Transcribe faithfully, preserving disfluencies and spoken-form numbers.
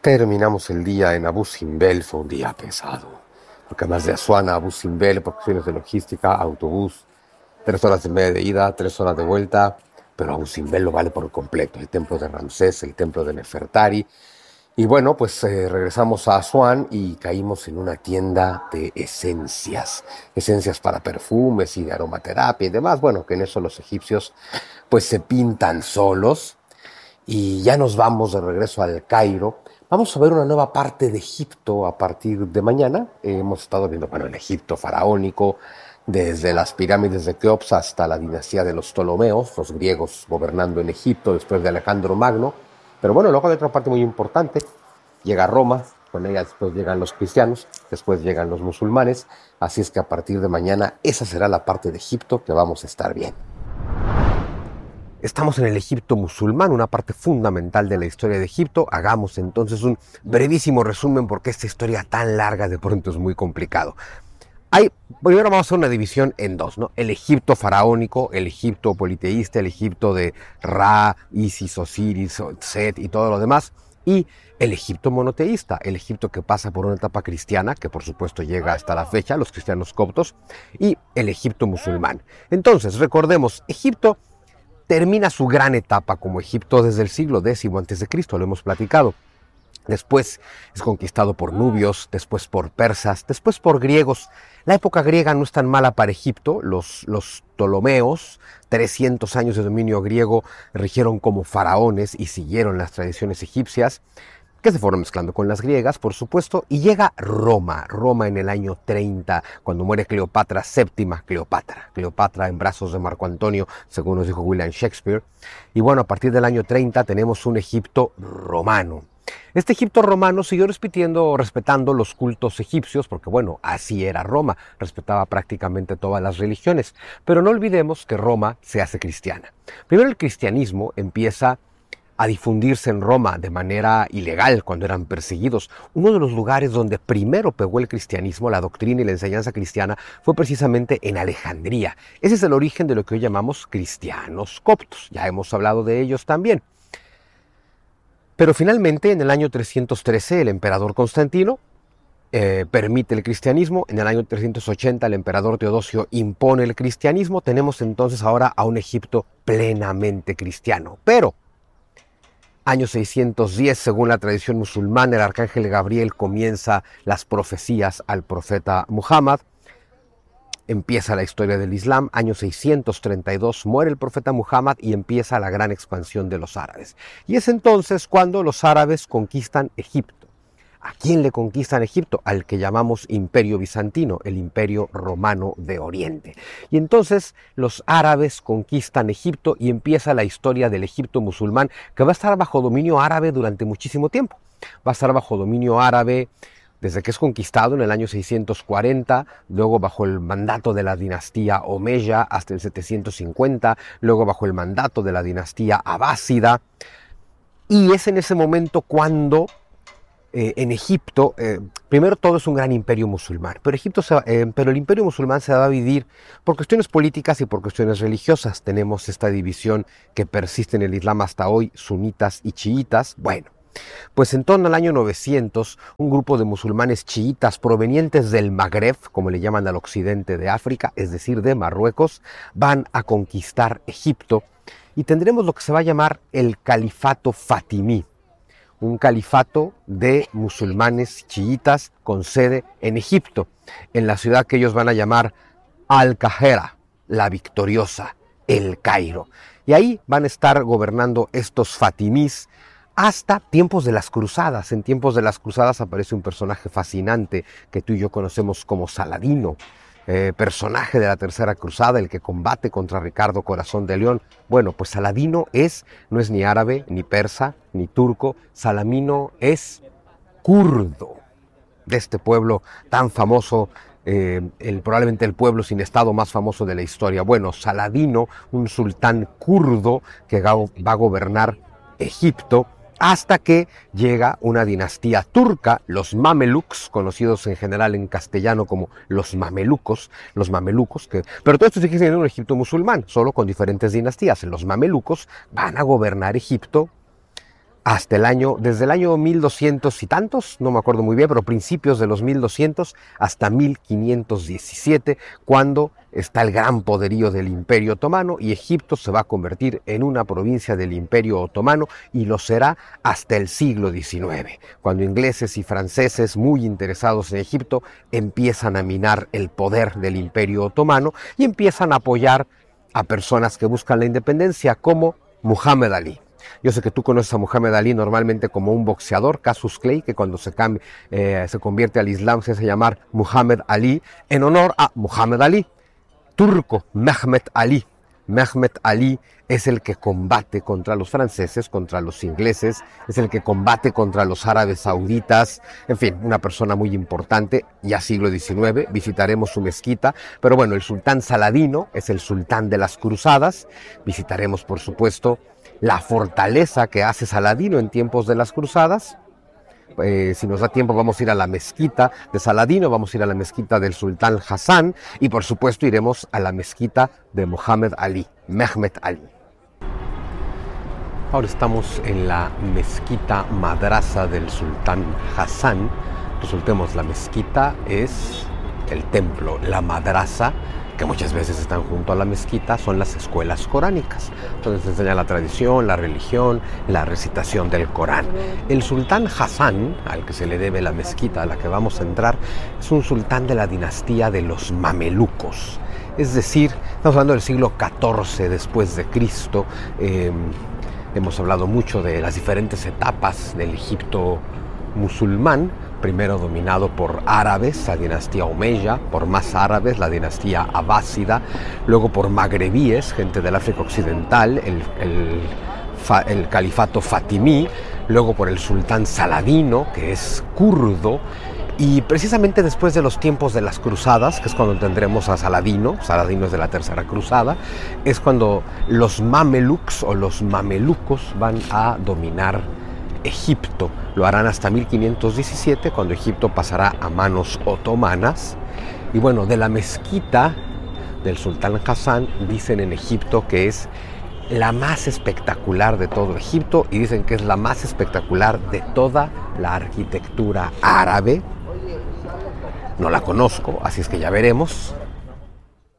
Terminamos el día en Abu Simbel, fue un día pesado, porque además de Asuán a Abu Simbel, por cuestiones de logística, autobús, tres horas y media de ida, tres horas de vuelta, pero Abu Simbel lo vale por completo, el templo de Ramsés, el templo de Nefertari, y bueno, pues eh, regresamos a Asuán y caímos en una tienda de esencias, esencias para perfumes y de aromaterapia y demás, bueno, que en eso los egipcios pues se pintan solos. Y ya nos vamos de regreso al Cairo. Vamos a ver una nueva parte de Egipto a partir de mañana. Eh, hemos estado viendo, bueno, el Egipto faraónico, desde las pirámides de Keops hasta la dinastía de los Ptolomeos, los griegos gobernando en Egipto después de Alejandro Magno. Pero bueno, luego hay otra parte muy importante. Llega Roma, con ella después llegan los cristianos, después llegan los musulmanes. Así es que a partir de mañana esa será la parte de Egipto que vamos a estar bien. Estamos en el Egipto musulmán, una parte fundamental de la historia de Egipto. Hagamos entonces un brevísimo resumen porque esta historia tan larga de pronto es muy complicado. Hay, primero vamos a hacer una división en dos, ¿no? El Egipto faraónico, el Egipto politeísta, el Egipto de Ra, Isis, Osiris, Set y todo lo demás. Y el Egipto monoteísta, el Egipto que pasa por una etapa cristiana, que por supuesto llega hasta la fecha, los cristianos coptos, y el Egipto musulmán. Entonces, recordemos, Egipto termina su gran etapa como Egipto desde el siglo décimo antes de Cristo, lo hemos platicado. Después es conquistado por nubios, después por persas, después por griegos. La época griega no es tan mala para Egipto. Los, los Ptolomeos, trescientos años de dominio griego, rigieron como faraones y siguieron las tradiciones egipcias, que se fueron mezclando con las griegas, por supuesto, y llega Roma, Roma en el año treinta, cuando muere Cleopatra séptima, Cleopatra, Cleopatra en brazos de Marco Antonio, según nos dijo William Shakespeare. Y bueno, a partir del año treinta tenemos un Egipto romano. Este Egipto romano siguió respetando, respetando los cultos egipcios, porque bueno, así era Roma, respetaba prácticamente todas las religiones. Pero no olvidemos que Roma se hace cristiana. Primero el cristianismo empieza a difundirse en Roma de manera ilegal cuando eran perseguidos. Uno de los lugares donde primero pegó el cristianismo, la doctrina y la enseñanza cristiana, fue precisamente en Alejandría. Ese es el origen de lo que hoy llamamos cristianos coptos. Ya hemos hablado de ellos también. Pero finalmente, en el año trescientos trece, el emperador Constantino eh, permite el cristianismo. En el año trescientos ochenta, el emperador Teodosio impone el cristianismo. Tenemos entonces ahora a un Egipto plenamente cristiano. Pero año seiscientos diez, según la tradición musulmana, el arcángel Gabriel comienza las profecías al profeta Muhammad. Empieza la historia del Islam. Año seiscientos treinta y dos muere el profeta Muhammad y empieza la gran expansión de los árabes. Y es entonces cuando los árabes conquistan Egipto. ¿A quién le conquistan Egipto? Al que llamamos Imperio Bizantino, el Imperio Romano de Oriente. Y entonces los árabes conquistan Egipto y empieza la historia del Egipto musulmán, que va a estar bajo dominio árabe durante muchísimo tiempo. Va a estar bajo dominio árabe desde que es conquistado en el año seiscientos cuarenta, luego bajo el mandato de la dinastía Omeya hasta el setecientos cincuenta, luego bajo el mandato de la dinastía Abásida. Y es en ese momento cuando Eh, en Egipto, eh, primero todo es un gran imperio musulmán, pero, Egipto se va, eh, pero el imperio musulmán se va a dividir por cuestiones políticas y por cuestiones religiosas. Tenemos esta división que persiste en el Islam hasta hoy, sunitas y chiitas. Bueno, pues en torno al año novecientos, un grupo de musulmanes chiitas provenientes del Magreb, como le llaman al occidente de África, es decir, de Marruecos, van a conquistar Egipto y tendremos lo que se va a llamar el Califato Fatimí. Un califato de musulmanes chiitas con sede en Egipto, en la ciudad que ellos van a llamar Al-Qahira, la victoriosa, el Cairo. Y ahí van a estar gobernando estos fatimís hasta tiempos de las cruzadas. En tiempos de las cruzadas aparece un personaje fascinante que tú y yo conocemos como Saladino, Eh, personaje de la Tercera Cruzada, el que combate contra Ricardo Corazón de León. Bueno, pues Saladino es, no es ni árabe, ni persa, ni turco. Saladino es kurdo, de este pueblo tan famoso, eh, el, probablemente el pueblo sin estado más famoso de la historia. Bueno, Saladino, un sultán kurdo que va a gobernar Egipto, hasta que llega una dinastía turca, los mamelucos, conocidos en general en castellano como los mamelucos, los mamelucos, que, pero todo esto sigue siendo un Egipto musulmán, solo con diferentes dinastías. Los mamelucos van a gobernar Egipto hasta el año, desde el año mil doscientos y tantos, no me acuerdo muy bien, pero principios de los mil doscientos hasta mil quinientos diecisiete, cuando está el gran poderío del Imperio Otomano y Egipto se va a convertir en una provincia del Imperio Otomano y lo será hasta el siglo diecinueve, cuando ingleses y franceses muy interesados en Egipto empiezan a minar el poder del Imperio Otomano y empiezan a apoyar a personas que buscan la independencia como Muhammad Ali. Yo sé que tú conoces a Muhammad Ali normalmente como un boxeador, Cassius Clay, que cuando se, cambia, eh, se convierte al Islam se hace llamar Muhammad Ali en honor a Muhammad Ali. Turco, Mehmet Ali. Mehmet Ali es el que combate contra los franceses, contra los ingleses, es el que combate contra los árabes sauditas, en fin, una persona muy importante, ya siglo diecinueve, visitaremos su mezquita, pero bueno, el sultán Saladino es el sultán de las cruzadas, visitaremos por supuesto la fortaleza que hace Saladino en tiempos de las cruzadas. Eh, si nos da tiempo vamos a ir a la mezquita de Saladino, vamos a ir a la mezquita del sultán Hassan y por supuesto iremos a la mezquita de Muhammad Ali, Mehmet Ali. Ahora estamos en la mezquita madrasa del sultán Hassan. Resultemos, la mezquita es el templo, la madrasa, que muchas veces están junto a la mezquita, son las escuelas coránicas. Entonces enseña la tradición, la religión, la recitación del Corán. El sultán Hassan, al que se le debe la mezquita a la que vamos a entrar, es un sultán de la dinastía de los mamelucos. Es decir, estamos hablando del siglo catorce después de Cristo. Eh, hemos hablado mucho de las diferentes etapas del Egipto musulmán. Primero dominado por árabes, la dinastía Omeya, por más árabes, la dinastía Abásida, luego por magrebíes, gente del África Occidental, el, el, el califato fatimí, luego por el sultán Saladino, que es kurdo, y precisamente después de los tiempos de las cruzadas, que es cuando tendremos a Saladino, Saladino es de la tercera cruzada, es cuando los mamelucs o los mamelucos van a dominar Egipto. Lo harán hasta mil quinientos diecisiete, cuando Egipto pasará a manos otomanas. Y bueno, de la mezquita del sultán Hassan dicen en Egipto que es la más espectacular de todo Egipto y dicen que es la más espectacular de toda la arquitectura árabe. No la conozco, así es que ya veremos.